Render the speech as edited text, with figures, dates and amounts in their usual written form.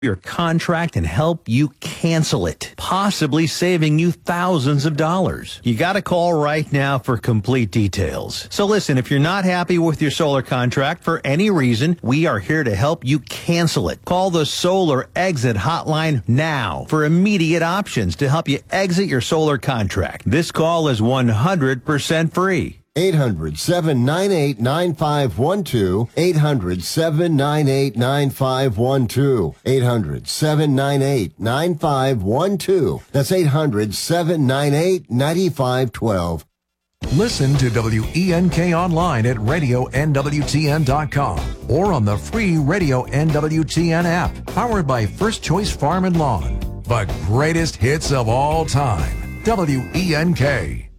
your contract and help you cancel it, possibly saving you thousands of dollars. You got to call right now for complete details. So listen, if you're not happy with your solar contract for any reason, we are here to help you cancel it. Call the Solar Exit Hotline now for immediate options to help you exit your solar contract. This call is 100% free. 800-798-9512. 800-798-9512. 800-798-9512. That's 800-798-9512. Listen to WENK online at radionwtn.com or on the free Radio NWTN app, powered by First Choice Farm and Lawn. The greatest hits of all time. WENK.